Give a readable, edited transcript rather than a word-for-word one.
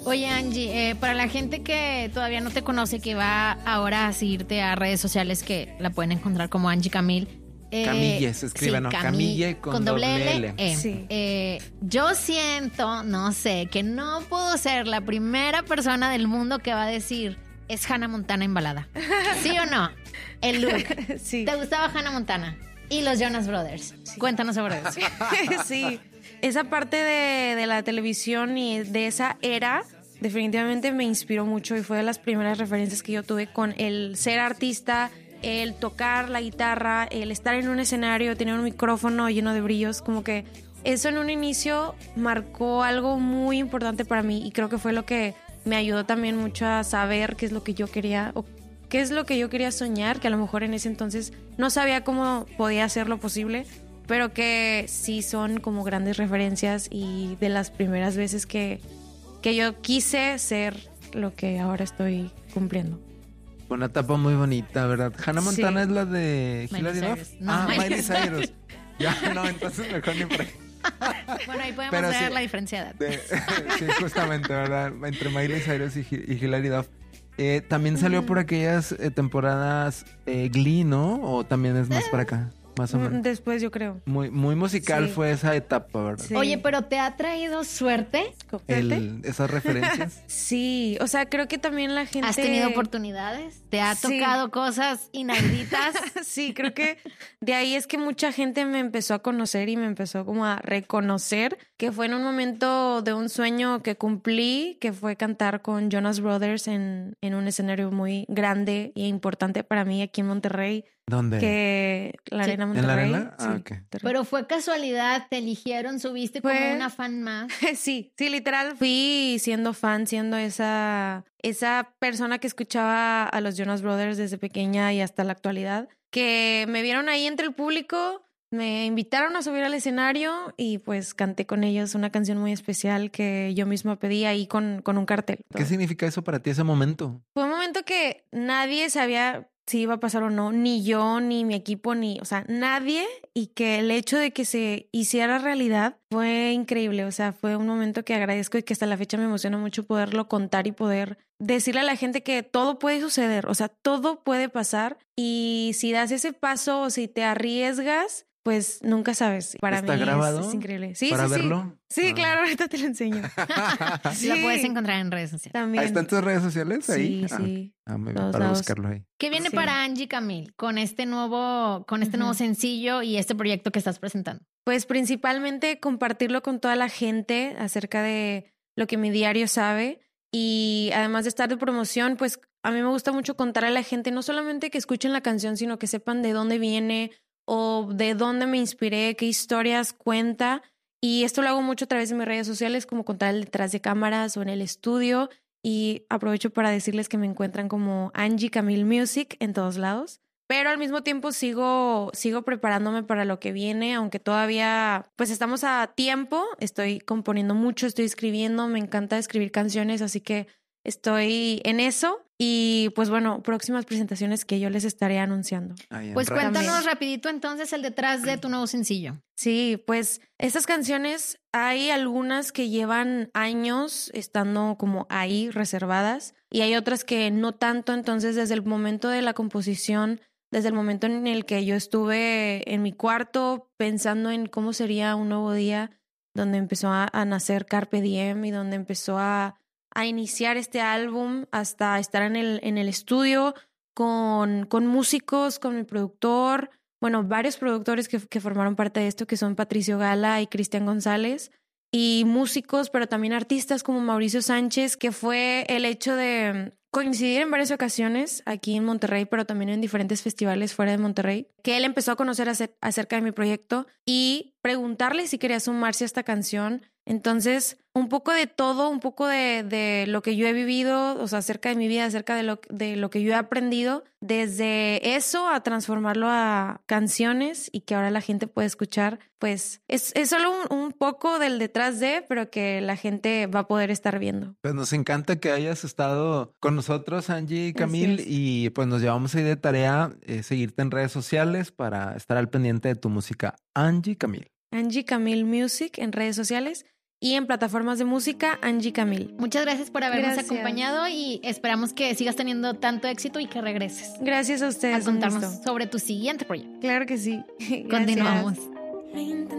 Oye, Angie, para la gente que todavía no te conoce, que va ahora a seguirte a redes sociales, que la pueden encontrar como Angie Camil. Camille, se escribe, sí, ¿no? Camille con doble L. Sí. Yo siento, no sé, que no puedo ser la primera persona del mundo que va a decir es Hannah Montana embalada. ¿Sí o no? El look. Sí. ¿Te gustaba Hannah Montana? Y los Jonas Brothers. Sí. Cuéntanos sobre eso. Sí. Esa parte de la televisión y de esa era definitivamente me inspiró mucho y fue de las primeras referencias que yo tuve con el ser artista, el tocar la guitarra, el estar en un escenario, tener un micrófono lleno de brillos, como que eso en un inicio marcó algo muy importante para mí y creo que fue lo que me ayudó también mucho a saber qué es lo que yo quería o qué es lo que yo quería soñar, que a lo mejor en ese entonces no sabía cómo podía hacerlo posible, pero que sí son como grandes referencias y de las primeras veces que yo quise ser lo que ahora estoy cumpliendo. Una etapa muy bonita, ¿verdad? Hannah Montana es la de Hilary Duff. No, Miley Cyrus. Ya, no, entonces mejor ni por ahí. Bueno, ahí podemos Pero ver sí, la diferencia de edad. Sí, justamente, ¿verdad? Entre Miley Cyrus y Hilary Duff. También salió por aquellas temporadas Glee, ¿no? O también es más para acá, más o menos. Después yo creo. Muy musical Sí. fue esa etapa, ¿verdad? Sí. Oye, pero ¿te ha traído suerte? Esas referencias. Sí, o sea, creo que también la gente... ¿Has tenido oportunidades? ¿Te ha Sí. tocado cosas inauditas? Sí, creo que de ahí es que mucha gente me empezó a conocer y me empezó como a reconocer que fue en un momento de un sueño que cumplí, que fue cantar con Jonas Brothers en un escenario muy grande e importante para mí aquí en Monterrey. ¿Dónde? Que la Arena ¿En Monterrey. la arena? Sí, Ah, ok. Pero fue casualidad, te eligieron, subiste como Fue- una fan más. Sí, literal. Fui siendo fan, siendo esa persona que escuchaba a los Jonas Brothers desde pequeña y hasta la actualidad, que me vieron ahí entre el público, me invitaron a subir al escenario y pues canté con ellos una canción muy especial que yo misma pedí ahí con un cartel. ¿Qué significa eso para ti ese momento? Fue un momento que nadie sabía si iba a pasar o no, ni yo, ni mi equipo, o sea, nadie, y que el hecho de que se hiciera realidad fue increíble, o sea, fue un momento que agradezco y que hasta la fecha me emociona mucho poderlo contar y poder decirle a la gente que todo puede suceder, o sea, todo puede pasar y si das ese paso o si te arriesgas, pues nunca sabes. Para ¿Está mí grabado? es increíble. Sí, ¿Para sí, verlo? Sí, Ah. claro, ahorita te lo enseño. La puedes encontrar en redes sociales. También. ¿Ahí están tus redes sociales? Ahí. Sí, sí. Muy bien, Todos para lados. buscarlo ahí. ¿Qué viene Sí. para Angie Camil con este nuevo sencillo y este proyecto que estás presentando? Pues principalmente compartirlo con toda la gente acerca de lo que mi diario sabe y además de estar de promoción, pues a mí me gusta mucho contar a la gente no solamente que escuchen la canción, sino que sepan de dónde viene o de dónde me inspiré, qué historias cuenta. Y esto lo hago mucho a través de mis redes sociales, como contar el detrás de cámaras o en el estudio. Y aprovecho para decirles que me encuentran como Angie Camil Music en todos lados. Pero al mismo tiempo sigo preparándome para lo que viene, aunque todavía pues estamos a tiempo. Estoy componiendo mucho, estoy escribiendo, me encanta escribir canciones, así que estoy en eso. Y pues bueno, próximas presentaciones que yo les estaré anunciando. Pues Radio. cuéntanos rapidito entonces el detrás de tu nuevo sencillo. Sí, pues estas canciones hay algunas que llevan años estando como ahí reservadas y hay otras que no tanto, entonces desde el momento de la composición, desde el momento en el que yo estuve en mi cuarto pensando en cómo sería un nuevo día, donde empezó a nacer Carpe Diem y donde empezó a iniciar este álbum hasta estar en el estudio con músicos, con mi productor, bueno, varios productores que formaron parte de esto, que son Patricio Gala y Cristian González, y músicos, pero también artistas como Mauricio Sánchez, que fue el hecho de coincidir en varias ocasiones aquí en Monterrey, pero también en diferentes festivales fuera de Monterrey, que él empezó a conocer acerca de mi proyecto y preguntarle si quería sumarse a esta canción. Entonces, un poco de todo, un poco de lo que yo he vivido, o sea, acerca de mi vida, acerca de lo que yo he aprendido, desde eso a transformarlo a canciones y que ahora la gente puede escuchar, pues es solo un poco del detrás de, pero que la gente va a poder estar viendo. Pues nos encanta que hayas estado con nosotros, Angie y Camil, Gracias. y pues nos llevamos ahí de tarea seguirte en redes sociales para estar al pendiente de tu música. Angie Camil. Angie Camil Music en redes sociales. y en plataformas de música, Angie Camil. Muchas gracias por habernos Gracias. acompañado y esperamos que sigas teniendo tanto éxito y que regreses Gracias a ustedes. a un contarnos gusto. sobre tu siguiente proyecto. Claro que sí. Continuamos. Gracias.